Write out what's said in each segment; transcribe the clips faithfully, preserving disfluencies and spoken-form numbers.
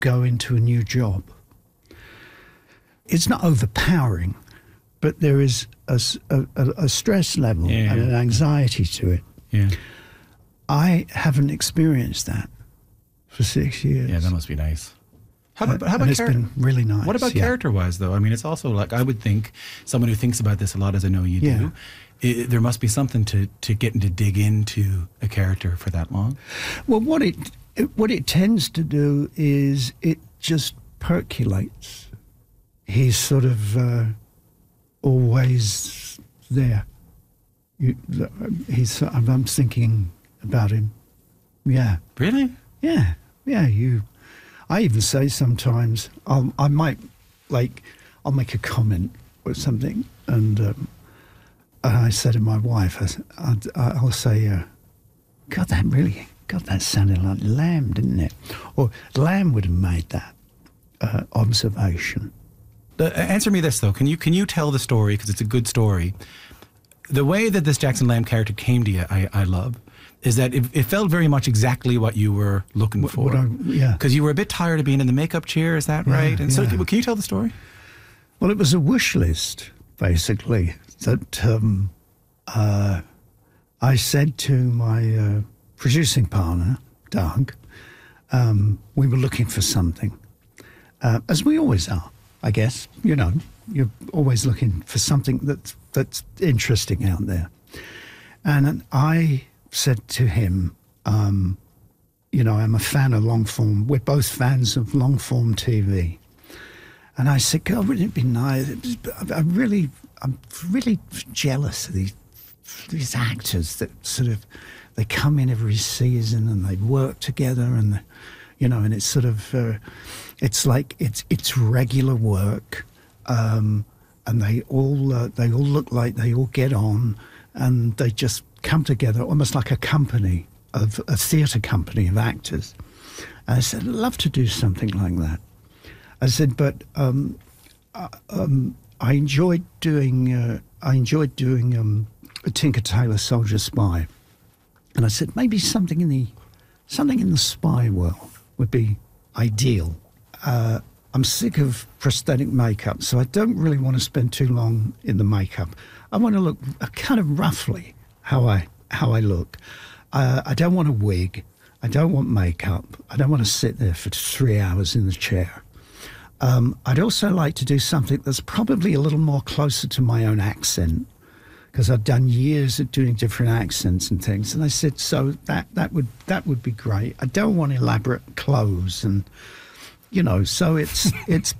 go into a new job. It's not overpowering, but there is a, a, a stress level yeah. and an anxiety to it. Yeah. I haven't experienced that for six years. Yeah, that must be nice. How about, Uh, how about and it's char- been really nice. What about yeah. character-wise, though? I mean, it's also like, I would think, someone who thinks about this a lot, as I know you Yeah. do, it, there must be something to, to getting to dig into a character for that long. Well, what it, it what it tends to do is it just percolates. He's sort of uh, always there. You, he's. I'm thinking about him. Yeah. Really? Yeah. Yeah. You. I even say sometimes I'll, I might like I'll make a comment or something, and um, and I say to my wife, I, I, I'll say, uh, "God, that really, God, that sounded like Lamb, didn't it?" Or Lamb would have made that uh, observation. Uh, answer me this, though. Can you can you tell the story, because it's a good story? The way that this Jackson Lamb character came to you, I, I love, is that it, it felt very much exactly what you were looking What- for. what I- yeah. Because you were a bit tired of being in the makeup chair, is that Yeah, right? And so, yeah. can you tell the story? Well, it was a wish list, basically, that um, uh, I said to my uh, producing partner, Doug, um, we were looking for something, uh, as we always are, I guess. You know, you're always looking for something that's, that's interesting out there. And I said to him, um, you know, I'm a fan of long form. We're both fans of long form T V. And I said, God, wouldn't it be nice? I really, I'm really jealous of these these actors that sort of, they come in every season and they work together, and you know, and it's sort of, uh, it's like it's it's regular work, um, and they all uh, they all look like they all get on, and they just come together almost like a company of a theatre company of actors. And I said, I'd love to do something like that. I said, but um, uh, um, I enjoyed doing uh, I enjoyed doing um, a Tinker Tailor Soldier Spy, and I said maybe something in the something in the spy world would be ideal. Uh, I'm sick of prosthetic makeup, so I don't really want to spend too long in the makeup. I want to look uh, kind of roughly how I how I look. Uh, I don't want a wig. I don't want makeup. I don't want to sit there for three hours in the chair. Um, I'd also like to do something that's probably a little more closer to my own accent, because I've done years of doing different accents and things. And I said, so that that would that would be great. I don't want elaborate clothes, and you know. So it's it's.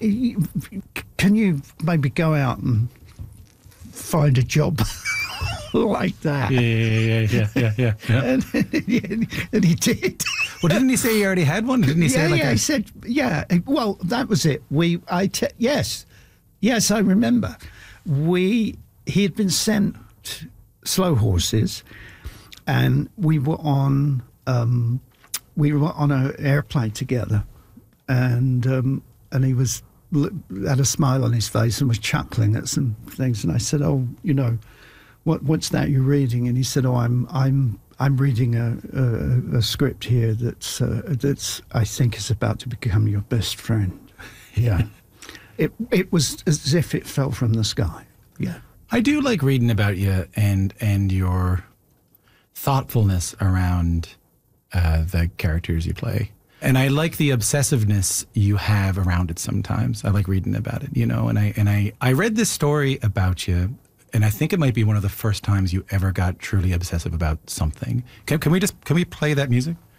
Can you maybe go out and find a job like that? Yeah, yeah, yeah, yeah, yeah. yeah. And, and he did. Well, didn't he say he already had one? Didn't he say yeah, like yeah, a- he said, yeah. Well, that was it. We, I, te- yes, yes, I remember. We, he had been sent Slow Horses, and we were on, um, we were on an airplane together, and um, and he was had a smile on his face and was chuckling at some things, and I said, oh, you know, what what's that you're reading? And he said, oh, I'm I'm. I'm reading a, a, a script here that's uh, that's I think is about to become your best friend. Yeah, it it was as if it fell from the sky. Yeah, I do like reading about you and and your thoughtfulness around uh, the characters you play. And I like the obsessiveness you have around it sometimes. I like reading about it, you know, and I and I, I read this story about you, and I think it might be one of the first times you ever got truly obsessive about something. Can, can we just can we play that music?